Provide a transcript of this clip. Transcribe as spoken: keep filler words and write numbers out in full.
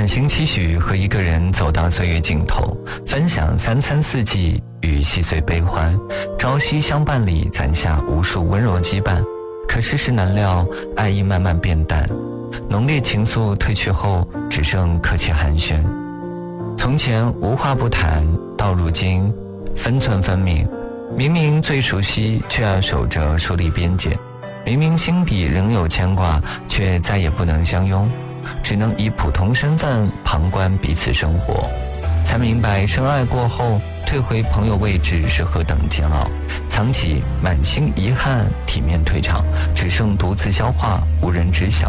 满心期许和一个人走到岁月尽头，分享三餐四季与细碎悲欢，朝夕相伴里攒下无数温柔羁绊。可世事难料，爱意慢慢变淡，浓烈情愫褪去后，只剩客气寒暄。从前无话不谈，到如今分寸分明，明明最熟悉，却要守着疏离边界；明明心底仍有牵挂，却再也不能相拥，只能以普通身份旁观彼此生活。才明白深爱过后退回朋友位置是何等煎熬，藏起满心遗憾，体面退场，只剩独自消化，无人知晓。